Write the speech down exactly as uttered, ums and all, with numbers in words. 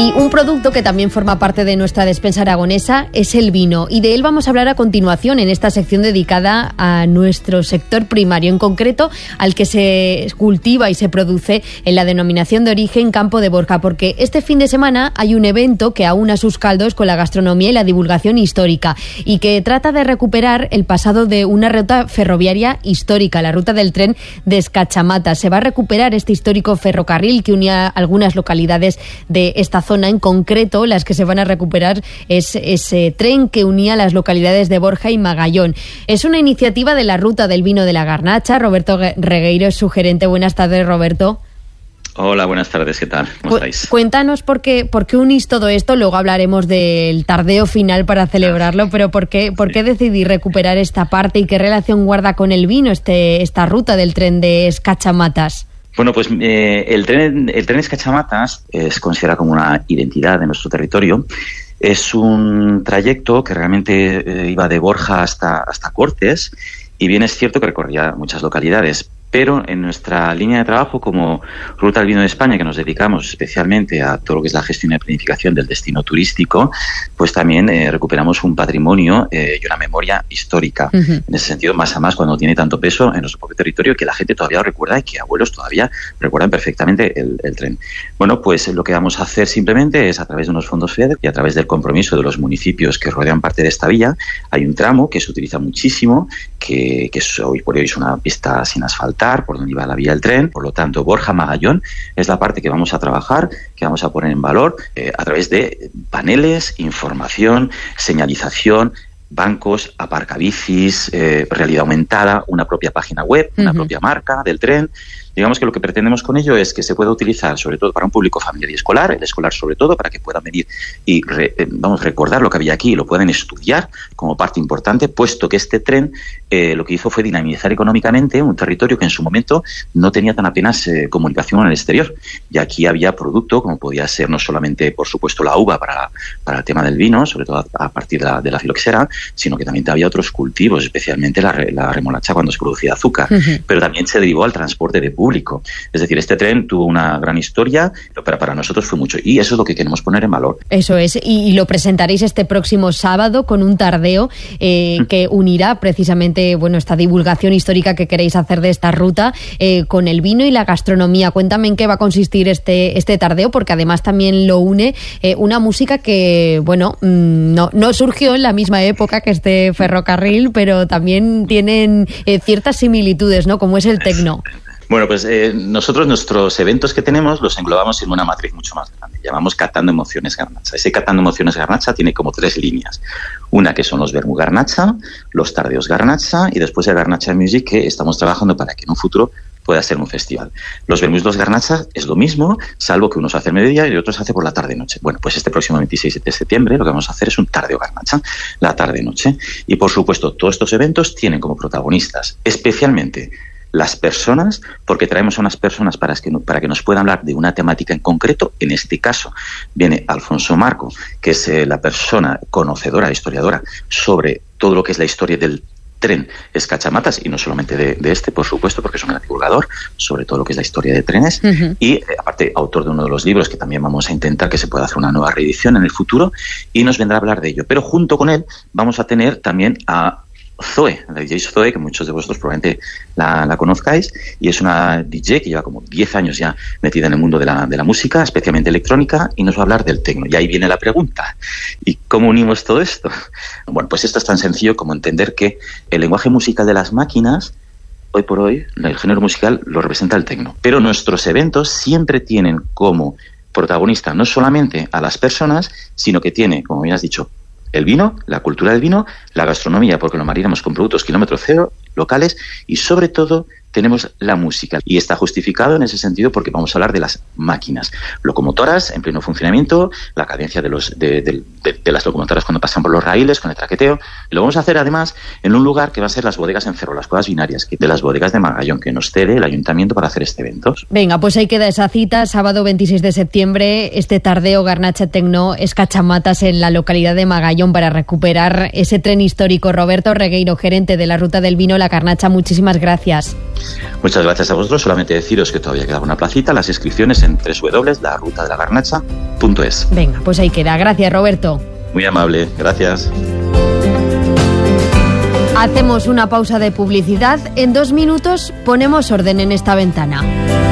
Y un producto que también forma parte de nuestra despensa aragonesa es el vino, y de él vamos a hablar a continuación en esta sección dedicada a nuestro sector primario, en concreto al que se cultiva y se produce en la denominación de origen Campo de Borja, porque este fin de semana hay un evento que aúna sus caldos con la gastronomía y la divulgación histórica, y que trata de recuperar el pasado de una ruta ferroviaria histórica, la ruta del tren de Escachamata. Se va a recuperar este histórico ferrocarril que unía algunas localidades de esta zona. En concreto, las que se van a recuperar es ese tren que unía las localidades de Borja y Magallón. Es una iniciativa de la Ruta del Vino de la Garnacha. Roberto Regueiro es su gerente. Buenas tardes, Roberto. Hola, buenas tardes, ¿qué tal? ¿Cómo estáis? Cuéntanos por qué, por qué unís todo esto, luego hablaremos del tardeo final para celebrarlo, pero ¿por qué, por qué decidí recuperar esta parte y qué relación guarda con el vino este, esta ruta del tren de Escachamatas? Bueno, pues eh, el tren el tren Escachamatas es considerado como una identidad de nuestro territorio. Es un trayecto que realmente eh, iba de Borja hasta, hasta Cortes, y bien es cierto que recorría muchas localidades. Pero en nuestra línea de trabajo como Ruta del Vino de España, que nos dedicamos especialmente a todo lo que es la gestión y planificación del destino turístico, pues también eh, recuperamos un patrimonio eh, y una memoria histórica. Uh-huh. En ese sentido, más a más cuando tiene tanto peso en nuestro propio territorio, que la gente todavía lo recuerda y que abuelos todavía recuerdan perfectamente el, el tren. Bueno, pues lo que vamos a hacer simplemente es, a través de unos fondos FEDER y a través del compromiso de los municipios que rodean parte de esta vía, hay un tramo que se utiliza muchísimo, que, que es, hoy por hoy es una pista sin asfaltar, por donde iba la vía del tren. Por lo tanto, Borja-Magallón es la parte que vamos a trabajar, que vamos a poner en valor eh, a través de paneles, información, señalización, bancos, aparcabicis, eh, realidad aumentada, una propia página web, una uh-huh. propia marca del tren. Digamos que lo que pretendemos con ello es que se pueda utilizar sobre todo para un público familiar y escolar, el escolar sobre todo, para que puedan venir y re, eh, vamos a recordar lo que había aquí y lo puedan estudiar como parte importante, puesto que este tren eh, lo que hizo fue dinamizar económicamente un territorio que en su momento no tenía tan apenas eh, comunicación en el exterior. Y aquí había producto, como podía ser no solamente, por supuesto, la uva para, para el tema del vino, sobre todo a, a partir de la, de la filoxera, sino que también había otros cultivos, especialmente la, la remolacha cuando se producía azúcar. Uh-huh. Pero también se derivó al transporte de público. Es decir, este tren tuvo una gran historia, pero para nosotros fue mucho. Y eso es lo que queremos poner en valor. Eso es. Y, y lo presentaréis este próximo sábado con un tardeo eh, uh-huh. que unirá precisamente bueno, esta divulgación histórica que queréis hacer de esta ruta eh, con el vino y la gastronomía. Cuéntame en qué va a consistir este, este tardeo, porque además también lo une eh, una música que, bueno, no, no surgió en la misma época que este ferrocarril, pero también tienen eh, ciertas similitudes, ¿no? Como es el tecno. Bueno, pues eh, nosotros nuestros eventos que tenemos los englobamos en una matriz mucho más grande. Llamamos Catando Emociones Garnacha. Ese Catando Emociones Garnacha tiene como tres líneas. Una que son los Vermú Garnacha, los Tardeos Garnacha y después el Garnacha Music, que estamos trabajando para que en un futuro pueda ser un festival. Los Vermús dos Garnacha es lo mismo, salvo que uno se hace al mediodía y otro se hace por la tarde-noche. Bueno, pues este próximo veintiséis de septiembre lo que vamos a hacer es un Tardeo Garnacha, la tarde-noche. Y por supuesto, todos estos eventos tienen como protagonistas, especialmente las personas, porque traemos a unas personas para que, para que nos puedan hablar de una temática en concreto. En este caso viene Alfonso Marco, que es eh, la persona conocedora, historiadora, sobre todo lo que es la historia del tren Escachamatas, y no solamente de, de este, por supuesto, porque es un gran divulgador sobre todo lo que es la historia de trenes, uh-huh. y eh, aparte autor de uno de los libros que también vamos a intentar que se pueda hacer una nueva reedición en el futuro, y nos vendrá a hablar de ello. Pero junto con él vamos a tener también a Zoe, la D J Zoe, que muchos de vosotros probablemente la, la conozcáis, y es una D J que lleva como diez años ya metida en el mundo de la, de la música, especialmente electrónica, y nos va a hablar del tecno. Y ahí viene la pregunta: ¿y cómo unimos todo esto? Bueno, pues esto es tan sencillo como entender que el lenguaje musical de las máquinas, hoy por hoy, el género musical lo representa el tecno. Pero nuestros eventos siempre tienen como protagonista no solamente a las personas, sino que tiene, como bien has dicho, el vino, la cultura del vino, la gastronomía, porque lo marinamos con productos kilómetro cero, locales, y sobre todo tenemos la música. Y está justificado en ese sentido porque vamos a hablar de las máquinas locomotoras en pleno funcionamiento, la cadencia de, los, de, de, de, de las locomotoras cuando pasan por los raíles, con el traqueteo. Y lo vamos a hacer además en un lugar que va a ser las bodegas en Cerro, las cuevas binarias, de las bodegas de Magallón, que nos cede el ayuntamiento para hacer este evento. Venga, pues ahí queda esa cita, sábado veintiséis de septiembre, este tardeo Garnacha Tecno Escachamatas en la localidad de Magallón para recuperar ese tren histórico. Roberto Regueiro, gerente de la Ruta del Vino La Garnacha, muchísimas gracias. Muchas gracias a vosotros. Solamente deciros que todavía queda una placita. Las inscripciones en doble u doble u doble u punto la ruta de la garnacha punto es. Venga, pues ahí queda. Gracias, Roberto. Muy amable, gracias. Hacemos una pausa de publicidad. En dos minutos ponemos orden en esta ventana.